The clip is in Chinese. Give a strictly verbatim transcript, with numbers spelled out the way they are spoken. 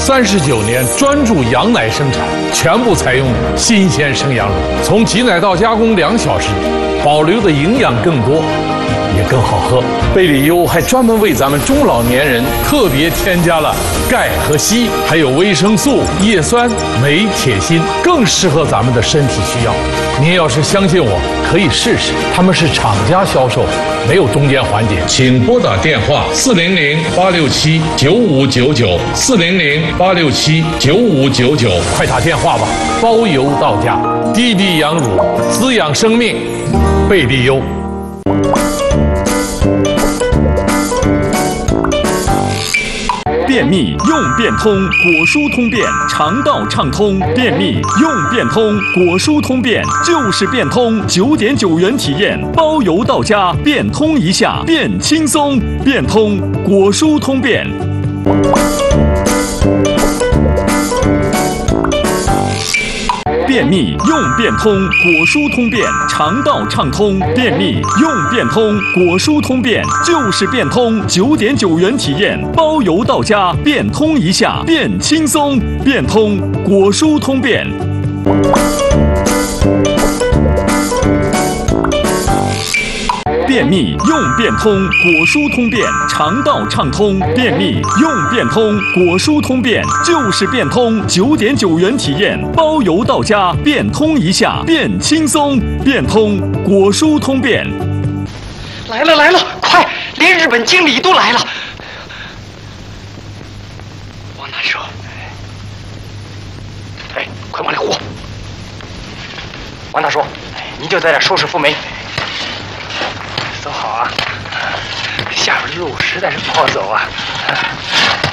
三十九年专注羊奶生产，全部采用新鲜生羊乳，从挤奶到加工两小时，保留的营养更多，也更好喝。贝里优还专门为咱们中老年人特别添加了钙和硒，还有维生素、叶酸、镁、铁、锌，更适合咱们的身体需要。您要是相信我，可以试试。他们是厂家销售，没有中间环节。请拨打电话四零零八六七九五九九四零零八六七九五九九，快打电话吧，包邮到家。低低羊乳，滋养生命，贝利优。 便秘用便通，果蔬通便，肠道畅通。便秘用便通，果蔬通便就是便通，九点九元体验，包邮到家，便通一下变轻松。便通果蔬通便。便秘用便通，果蔬通便，肠道畅通。便秘用便通，果蔬通便就是便通，九点九元体验，包邮到家，便通一下变轻松。便通果蔬通便。便秘用便通，果蔬通便，肠道畅通。便秘用便通，果蔬通便就是便通，九点九元体验，包邮到家，便通一下变轻松。便通果蔬通便。 来了来了，快，连日本经理都来了。往哪说？哎，快往里呼！王大叔，你就在这收拾富美。走好啊，下边的路实在是不好走啊。